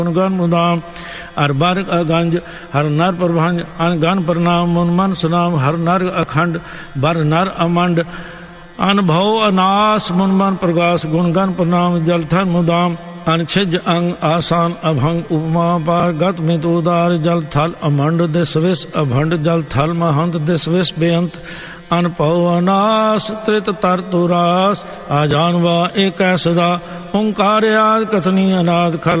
गुणगन मुदाम हर बार अगंज हर नर प्रभंज अनगन प्रणाम मुन मन सुनाम हर नर अखंड बर नर अमंड अनुभव अनास मुन मन प्रगास गुणगन प्रणाम जलथन मुदाम अनछिज अंग आसान अभंग उपमा पार गत मित उदार जल थल अमंड दिस विष अभंड जल थल महंत दिस विष बेअंत अनपव अनास त्रित तर तुरास आजानवा एक सदा ओंकार आद कथनी अनाद खल